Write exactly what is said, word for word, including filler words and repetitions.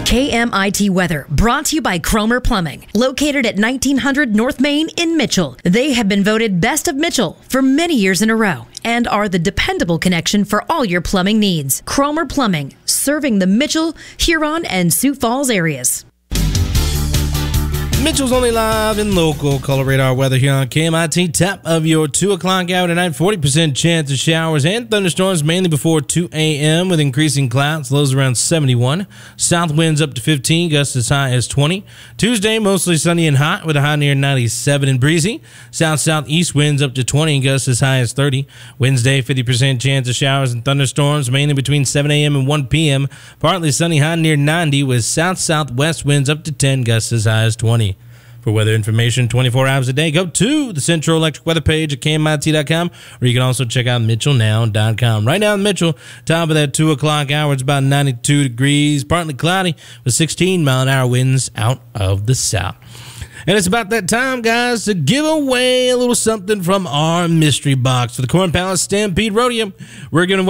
K M I T weather brought to you by Cromer Plumbing, located at nineteen hundred North Main in Mitchell. They have been voted Best of Mitchell for many years in a row and are the dependable connection for all your plumbing needs. Cromer Plumbing, serving the Mitchell, Huron, and Sioux Falls areas. Mitchell's only live and local color radar weather here on K M I T. Top of your two o'clock hour tonight, forty percent chance of showers and thunderstorms mainly before two a m with increasing clouds, lows around seventy-one. South winds up to fifteen, gusts as high as twenty. Tuesday, mostly sunny and hot with a high near ninety-seven and breezy. South-southeast winds up to twenty, gusts as high as thirty. Wednesday, fifty percent chance of showers and thunderstorms mainly between seven a m and one p m Partly sunny, high near ninety with south-southwest winds up to ten, gusts as high as twenty. For weather information twenty-four hours a day, go to the Central Electric Weather page at K M I T dot com, or you can also check out Mitchell Now dot com. Right now in Mitchell, top of that two o'clock hour, it's about ninety-two degrees, partly cloudy, with sixteen mile an hour winds out of the south. And it's about that time, guys, to give away a little something from our mystery box for the Corn Palace Stampede Rodeo. We're going to